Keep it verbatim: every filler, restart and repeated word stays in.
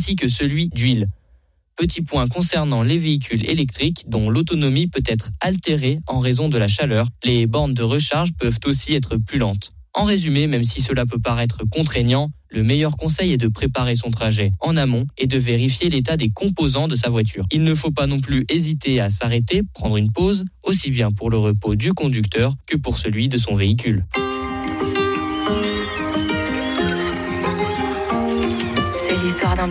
ainsi que celui d'huile. Petit point concernant les véhicules électriques dont l'autonomie peut être altérée en raison de la chaleur. Les bornes de recharge peuvent aussi être plus lentes. En résumé, même si cela peut paraître contraignant, le meilleur conseil est de préparer son trajet en amont et de vérifier l'état des composants de sa voiture. Il ne faut pas non plus hésiter à s'arrêter, prendre une pause, aussi bien pour le repos du conducteur que pour celui de son véhicule.